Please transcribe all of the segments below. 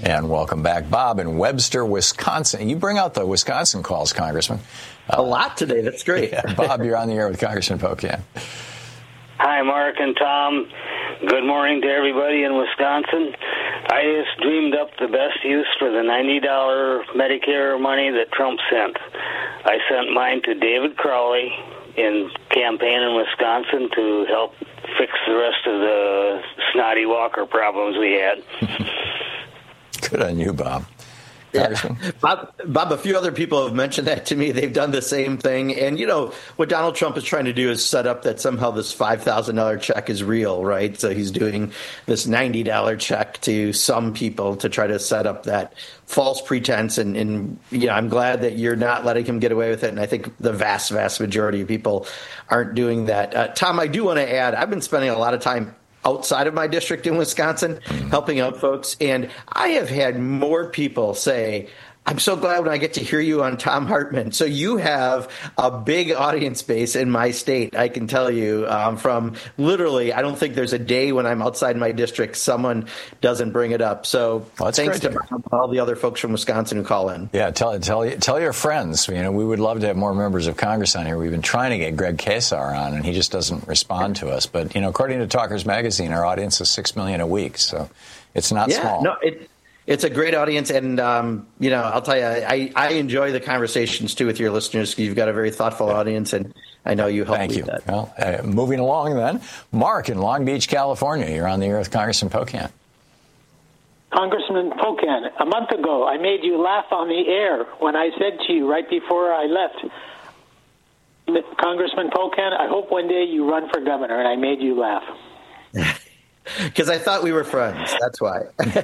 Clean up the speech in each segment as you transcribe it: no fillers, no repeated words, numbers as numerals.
And welcome back, Bob, in Webster, Wisconsin. You bring out the Wisconsin calls, Congressman. A lot today. That's great. Yeah, Bob, you're on the air with Congressman Pocan. Hi, Mark and Tom. Good morning to everybody in Wisconsin. I just dreamed up the best use for the $90 Medicare money that Trump sent. I sent mine to David Crowley in campaign in Wisconsin to help fix the rest of the snotty walker problems we had. Good on you, Bob. Yeah. Bob, a few other people have mentioned that to me. They've done the same thing. And, you know, what Donald Trump is trying to do is set up that somehow this $5,000 check is real, right? So he's doing this $90 check to some people to try to set up that false pretense. And you know, I'm glad that you're not letting him get away with it. And I think the vast, vast majority of people aren't doing that. Tom, I do want to add, I've been spending a lot of time outside of my district in Wisconsin, helping out folks. And I have had more people say, I'm so glad when I get to hear you on Thom Hartmann. So you have a big audience base in my state, I can tell you, from literally, I don't think there's a day when I'm outside my district someone doesn't bring it up. So thanks to all the other folks from Wisconsin who call in. Yeah, tell your friends. You know, we would love to have more members of Congress on here. We've been trying to get Greg Kasar on, and he just doesn't respond to us. But, you know, according to Talkers Magazine, our audience is 6 million a week. So it's not small. No, it's a great audience, and, you know, I'll tell you, I enjoy the conversations, too, with your listeners. You've got a very thoughtful audience, and I know you help lead that. Well, moving along, then. Mark in Long Beach, California. You're on the air with Congressman Pocan. Congressman Pocan, a month ago, I made you laugh on the air when I said to you right before I left, Congressman Pocan, I hope one day you run for governor, and I made you laugh. Because I thought we were friends. That's why.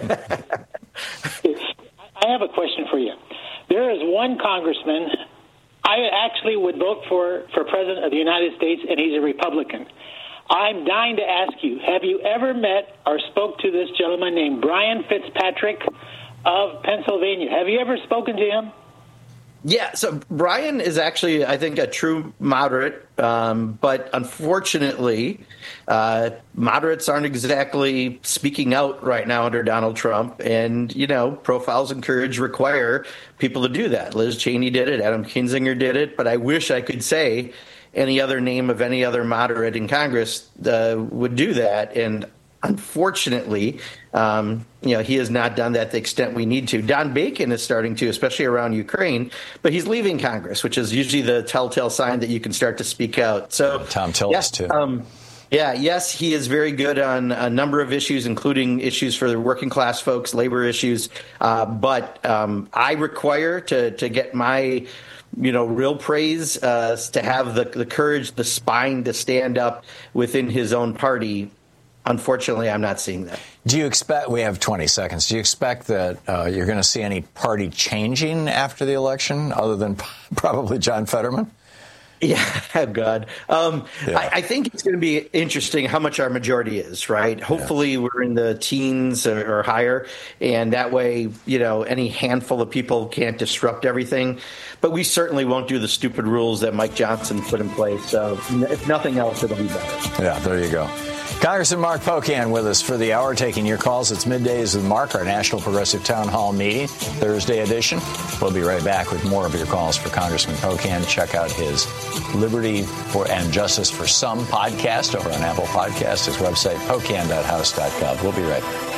I have a question for you. There is one congressman I actually would vote for president of the United States, and he's a Republican. I'm dying to ask you, have you ever met or spoke to this gentleman named Brian Fitzpatrick of Pennsylvania? Have you ever spoken to him? Yeah, so Brian is actually, I think, a true moderate, but unfortunately, moderates aren't exactly speaking out right now under Donald Trump, and, you know, profiles and courage require people to do that. Liz Cheney did it, Adam Kinzinger did it, but I wish I could say any other name of any other moderate in Congress would do that, and unfortunately, you know, he has not done that to the extent we need to. Don Bacon is starting to, especially around Ukraine, but he's leaving Congress, which is usually the telltale sign that you can start to speak out. So Tom Tillis, too. Yes, he is very good on a number of issues, including issues for the working class folks, labor issues. But I require to get my real praise to have the courage, the spine to stand up within his own party. Unfortunately, I'm not seeing that. Do you expect, we have 20 seconds, do you expect that you're going to see any party changing after the election other than probably John Fetterman? Yeah, oh God. I think it's going to be interesting how much our majority is, right? Hopefully we're in the teens or higher, and that way, any handful of people can't disrupt everything. But we certainly won't do the stupid rules that Mike Johnson put in place. So if nothing else, it'll be better. Yeah, there you go. Congressman Mark Pocan with us for the hour, taking your calls. It's Middays with Mark, our National Progressive Town Hall meeting, Thursday edition. We'll be right back with more of your calls for Congressman Pocan. Check out his Liberty and Justice for Some podcast over on Apple Podcasts, his website, pocan.house.gov. We'll be right back.